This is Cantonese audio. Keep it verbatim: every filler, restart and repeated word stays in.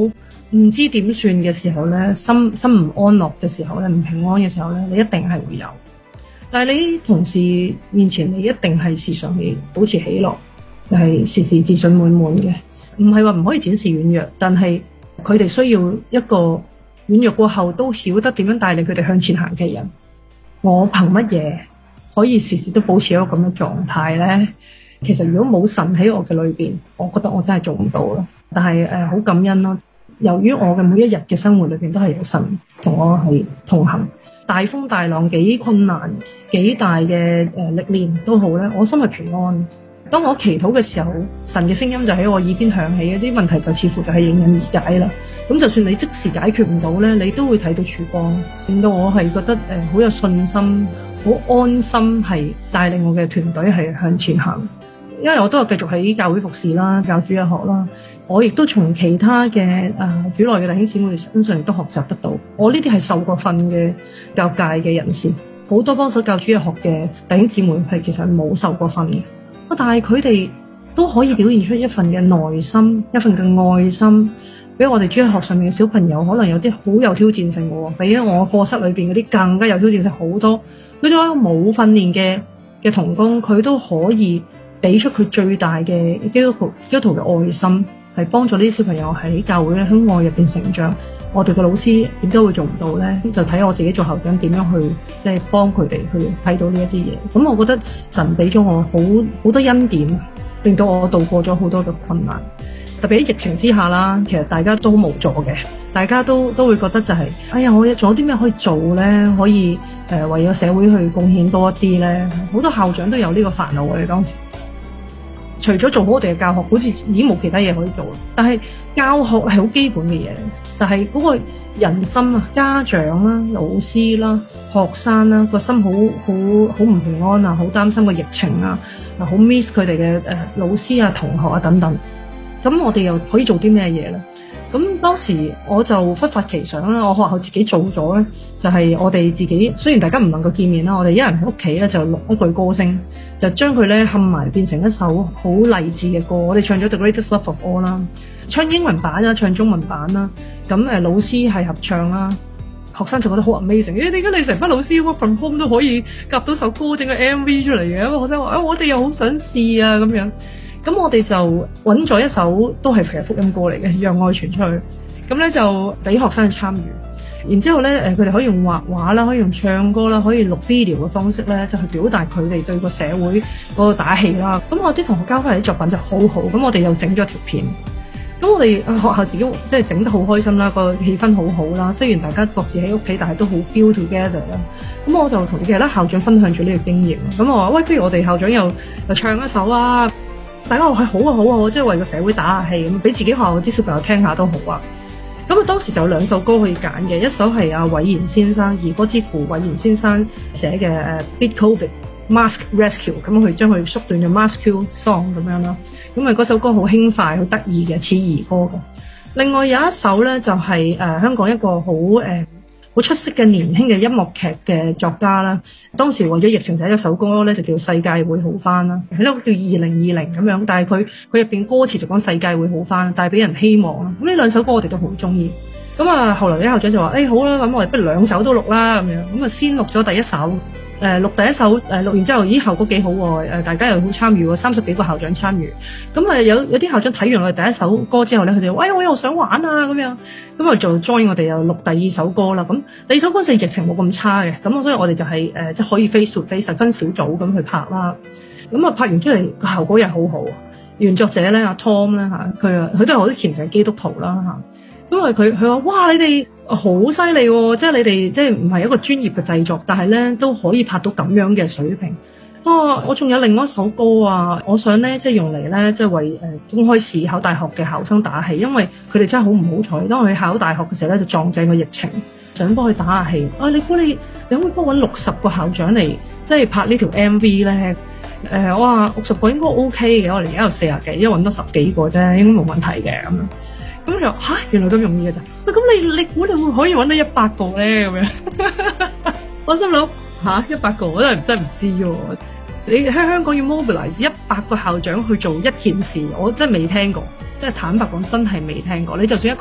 唔知點算嘅時候咧，心心唔安樂嘅時候咧，唔平安嘅時候咧，你一定係會有。但係你同事面前，你一定係時常係保持喜樂，係時時自信滿滿嘅。唔係話唔可以展示軟弱，但係佢哋需要一個軟弱過後都曉得點樣帶領佢哋向前行嘅人。我憑乜嘢可以時時都保持一個咁嘅狀態咧？其實如果冇神喺我嘅裏邊，我覺得我真係做唔到啦。但係誒好感恩咯，由於我嘅每一日嘅生活裏邊都係有神同我係同行，大風大浪幾困難幾大嘅誒歷練都好咧，我心係平安。當我祈禱嘅時候，神嘅聲音就喺我耳邊響起，啲問題就似乎就係迎刃而解啦。咁就算你即時解決唔到咧，你都會睇到曙光，令到我係覺得誒好有信心，好安心係帶領我嘅團隊係向前行。因為我都係繼續喺教會服侍啦，教主日學啦，我亦都從其他嘅誒、呃、主內嘅弟兄姊妹身上亦都學習得到。我呢啲係受過訓嘅教界嘅人士，好多幫手教主日學嘅弟兄姊妹係其實冇受過訓嘅。但係佢哋都可以表現出一份嘅耐心，一份嘅愛心，俾我哋主日學上面嘅小朋友，可能有啲好有挑戰性嘅喎，比我課室裏邊嗰啲更加有挑戰性好多。佢做一個冇訓練嘅嘅同工，佢都可以俾出佢最大嘅基督徒基督徒嘅愛心，係幫助呢啲小朋友喺教會咧喺愛入邊成長。我哋嘅老師點解會做唔到咧？就睇我自己做校長點樣去即係幫佢哋去睇到呢一啲嘢。咁我覺得神俾咗我好好多恩典，令到我度過咗好多嘅困難。特別喺疫情之下啦，其實大家都無助嘅，大家都都會覺得就係、是，哎呀，我仲有啲咩可以做咧？可以誒、呃、為咗社會去貢獻多一啲咧？好多校長都有呢個煩惱。我哋當時除咗做好我哋嘅教學，好似已經冇其他嘢可以做。但係教學係好基本嘅嘢。但係嗰個人心啊，家長啦、老師啦、學生啦，個心好好好唔平安啊，好擔心個疫情啊，好 miss 佢哋嘅誒老師啊、同學啊等等。咁我哋又可以做啲咩嘢咧？咁當時我就忽發奇想啦，我學校自己做咗咧，就係、是、我哋自己雖然大家唔能夠見面啦，我哋一人喺屋企咧就錄一句歌聲，就將佢咧冚埋變成一首好勵志嘅歌。我哋唱咗 The Greatest Love of All 啦，唱英文版啦，唱中文版啦。咁誒老師係合唱啦，學生就覺得好 amazing。誒點解你成班老師 work from home 都可以夾到首歌整個 M V 出嚟嘅？咁學生話啊，我哋又好想試啊咁樣。咁我哋就揾咗一首都係其實福音歌嚟嘅，讓愛傳出去。咁咧就俾學生去參與。然之後咧誒，佢哋可以用畫畫啦，可以用唱歌啦，可以錄 video 嘅方式咧，就去表達佢哋對個社會嗰個打氣啦。咁我啲同學交翻嚟啲作品就好好。咁我哋又整咗條片。咁我哋學校自己即係整得好開心啦，個氣氛好好啦。雖然大家各自喺屋企，但係都好 feel together 啦。咁我就同其他校長分享咗呢個經驗。咁我話喂，不如我哋校長又又唱一首啊！大家話係好啊好啊，即係為個社會打下氣，咁俾自己學校啲小朋友聽下都好啊。咁啊當時就有兩首歌可以揀嘅，一首係阿韋然先生兒歌之父韋然先生寫嘅誒 Beat Covid Mask Rescue， 咁佢將佢縮短咗 Mask Song 咁樣啦。咁啊嗰首歌好輕快好得意嘅，似兒歌嘅。另外有一首咧就係、是、誒、呃、香港一個好誒好出色嘅年輕嘅音樂劇嘅作家啦，當時為咗疫情寫咗首歌咧，就叫世界會好返啦，係咯叫二零二零咁樣，但係佢佢入邊歌詞就講世界會好返，帶俾人希望啦。咁呢兩首歌我哋都好中意。咁啊後來啲校長就話：誒、哎、好啦，咁我哋不如兩首都錄啦咁樣。咁啊先錄咗第一首。誒、呃、錄第一首誒、呃、錄完之後，咦效果幾好喎、呃！大家又好參與喎，三十幾個校長參與。咁啊有有啲校長睇完我哋第一首歌之後咧，佢哋話：喂，我又想玩啊咁樣。咁啊就 join 我哋又錄第二首歌啦。咁第二首歌就疫情冇咁差嘅，咁所以我哋就係、是、誒、呃、即係可以 face to face 分小組咁去拍啦。咁啊拍完出嚟個效果又好好。原作者咧阿 Tom 咧嚇，佢啊佢都係好虔誠基督徒啦嚇。因為佢佢話：哇你哋好犀利喎！即係你哋即係唔係一個專業嘅製作，但係咧都可以拍到咁樣嘅水平。啊，我仲有另外一首歌啊，我想咧即係用嚟咧即係為誒、呃、公開試考大學嘅考生打氣，因為佢哋真係好唔好彩，當佢考大學嘅時候咧就撞正個疫情，想幫佢打下氣。啊，你估你你可唔可以幫我揾六十個校長嚟即係拍呢條 M V 咧？誒、呃，我話六十個應該 OK 嘅，我哋而家有四十幾，因為揾多十幾個啫，應該冇問題嘅咁樣。咁就吓，原來咁容易嘅咋？喂，咁你你估你會可以揾到一百個咧？咁樣，我心諗吓一百個，我真係真係唔知喎。你喺香港要 mobilize 一百個校長去做一件事，我真係未聽過。即係坦白講，真係未聽過。你就算一個